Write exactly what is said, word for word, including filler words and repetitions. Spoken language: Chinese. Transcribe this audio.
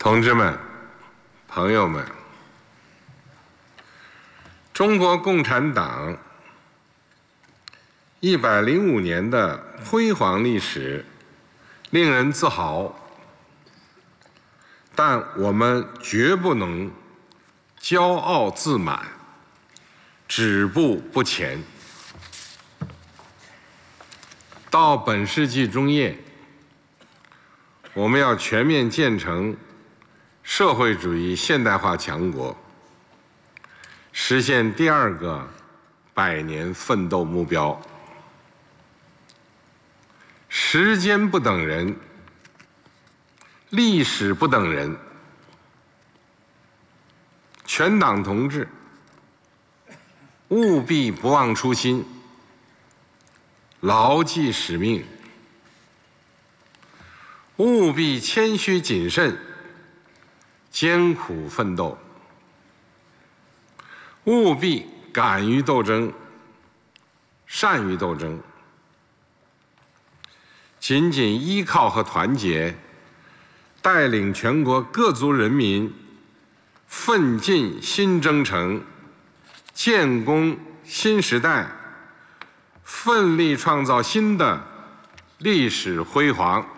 同志们、朋友们，中国共产党一百零五年的辉煌历史令人自豪，但我们绝不能骄傲自满，止步不前。到本世纪中叶，我们要全面建成社会主义现代化强国，实现第二个百年奋斗目标。时间不等人，历史不等人，全党同志务必不忘初心，牢记使命，务必谦虚谨慎，艰苦奋斗，务必敢于斗争，善于斗争。紧紧依靠和团结，带领全国各族人民奋进新征程，建功新时代，奋力创造新的历史辉煌。